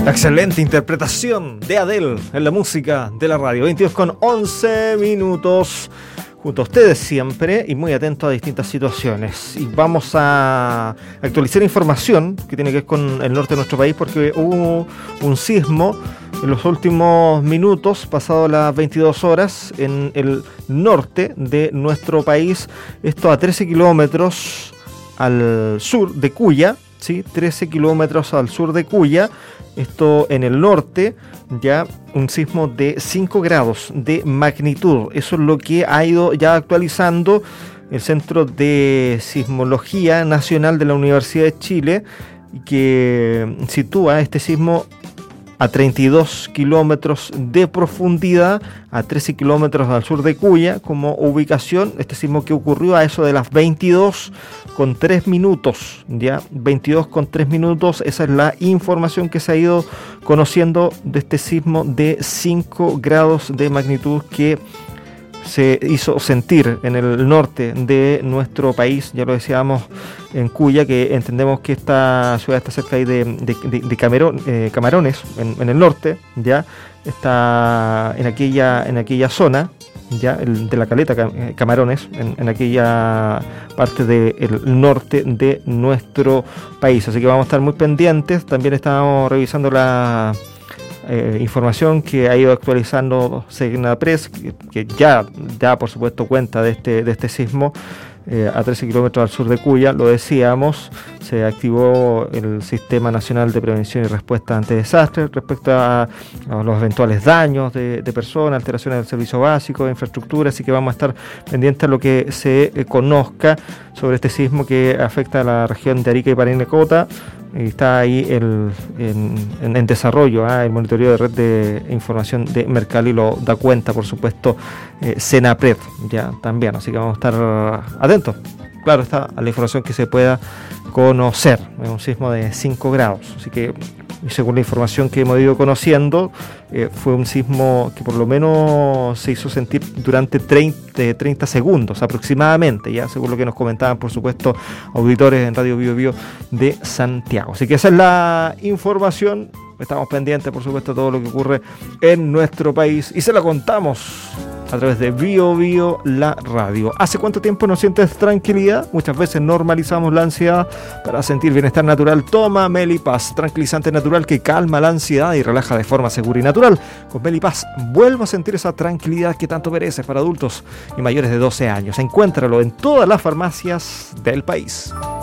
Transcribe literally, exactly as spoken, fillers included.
Excelente interpretación de Adele en la música de la radio. veintidós con once minutos. Junto a ustedes siempre y muy atentos a distintas situaciones. Y vamos a actualizar información que tiene que ver con el norte de nuestro país, porque hubo un sismo en los últimos minutos, pasado las veintidós horas, en el norte de nuestro país. Esto a trece kilómetros al sur de Cuya, ¿sí? trece kilómetros al sur de Cuya. Esto en el norte, ya un sismo de cinco grados de magnitud. Eso es lo que ha ido ya actualizando el Centro de Sismología Nacional de la Universidad de Chile, que sitúa este sismo a treinta y dos kilómetros de profundidad, a trece kilómetros al sur de Cuya como ubicación. Este sismo que ocurrió a eso de las veintidós con tres minutos, ya veintidós con tres minutos. Esa es la información que se ha ido conociendo de este sismo de cinco grados de magnitud que se hizo sentir en el norte de nuestro país. Ya lo decíamos, en Cuya, que entendemos que esta ciudad está cerca ahí de, de, de, de Camerón, eh, Camarones, en, en el norte, ya está en aquella, en aquella zona, ya el, de la caleta Camarones, en, en aquella parte del norte de nuestro país. Así que vamos a estar muy pendientes. También estamos revisando la Eh, información que ha ido actualizando Senapress, que, que ya da por supuesto cuenta de este, de este sismo. Eh, a trece kilómetros al sur de Cuya, lo decíamos, se activó el Sistema Nacional de Prevención y Respuesta ante Desastres respecto a, a los eventuales daños de, de personas, alteraciones del servicio básico, de infraestructura. Así que vamos a estar pendientes a lo que se eh, conozca sobre este sismo que afecta a la región de Arica y Parinacota. Está ahí el, en, en, en desarrollo ¿eh? el monitoreo de red de información de Mercalli, lo da cuenta, por supuesto, eh, Senapred ya también. Así que vamos a estar atentos, claro está, a la información que se pueda conocer. Es un sismo de cinco grados, así que según la información que hemos ido conociendo, eh, fue un sismo que por lo menos se hizo sentir durante treinta, treinta segundos aproximadamente, ya según lo que nos comentaban, por supuesto, auditores en Radio Bio Bio de Santiago. Así que esa es la información. Estamos pendientes, por supuesto, de todo lo que ocurre en nuestro país y se la contamos a través de Bio Bio, la radio. ¿Hace cuánto tiempo no sientes tranquilidad? Muchas veces normalizamos la ansiedad. Para sentir bienestar natural, toma Melipaz, tranquilizante natural que calma la ansiedad y relaja de forma segura y natural. Con Melipaz vuelvo a sentir esa tranquilidad que tanto mereces para adultos y mayores de doce años. Encuéntralo en todas las farmacias del país.